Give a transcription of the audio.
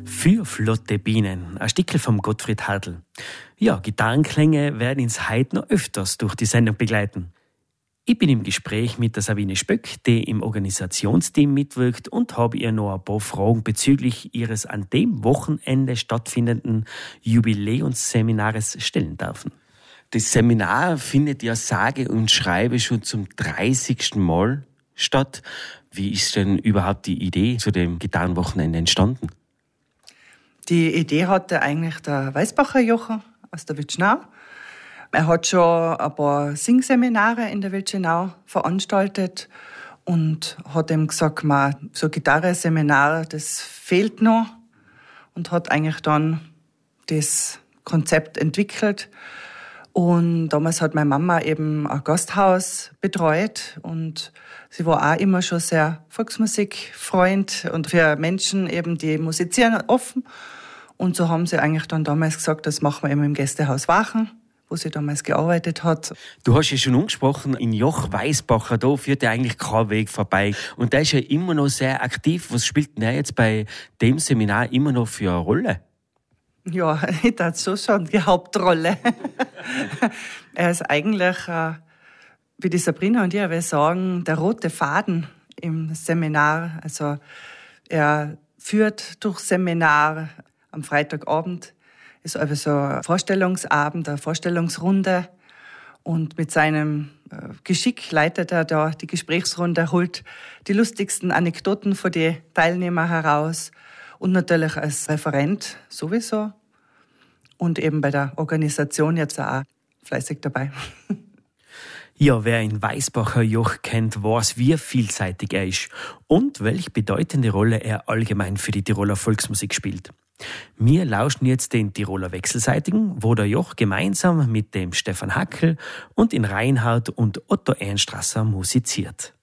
Für flotte Bienen, ein Stickel vom Gottfried Hartl. Ja, Gitarrenklänge werden uns heute noch öfters durch die Sendung begleiten. Ich bin im Gespräch mit der Sabine Spöck, die im Organisationsteam mitwirkt, und habe ihr noch ein paar Fragen bezüglich ihres an dem Wochenende stattfindenden Jubiläumsseminares stellen dürfen. Das Seminar findet ja sage und schreibe schon zum 30. Mal statt. Wie ist denn überhaupt die Idee zu dem Gitarrenwochenende entstanden? Die Idee hatte eigentlich der Weisbacher Jochen aus der Witschenau. Er hat schon ein paar Singseminare in der Witschenau veranstaltet und hat ihm gesagt, so ein Gitarrenseminar, das fehlt noch, und hat eigentlich dann das Konzept entwickelt. Und damals hat meine Mama eben ein Gasthaus betreut und sie war auch immer schon sehr Volksmusikfreund und für Menschen eben, die musizieren, offen. Und so haben sie eigentlich dann damals gesagt, das machen wir eben im Gästehaus Waachen, wo sie damals gearbeitet hat. Du hast ja schon angesprochen, in Joch Weisbacher, da führt ja eigentlich kein Weg vorbei. Und der ist ja immer noch sehr aktiv. Was spielt denn er jetzt bei dem Seminar immer noch für eine Rolle? Ja, ich dachte so schon, die Hauptrolle. Er ist eigentlich, wie die Sabrina und ich sagen, der rote Faden im Seminar. Also er führt durch Seminar. Am Freitagabend ist also ein Vorstellungsabend, eine Vorstellungsrunde. Und mit seinem Geschick leitet er da die Gesprächsrunde, holt die lustigsten Anekdoten von den Teilnehmern heraus. Und natürlich als Referent sowieso. Und eben bei der Organisation jetzt auch fleißig dabei. Ja, wer in Weisbacher Joch kennt, weiß, wie vielseitig er ist und welche bedeutende Rolle er allgemein für die Tiroler Volksmusik spielt. Wir lauschen jetzt den Tiroler Wechselseitigen, wo der Joch gemeinsam mit dem Stefan Hackl und in Reinhardt und Otto Einstrasser musiziert.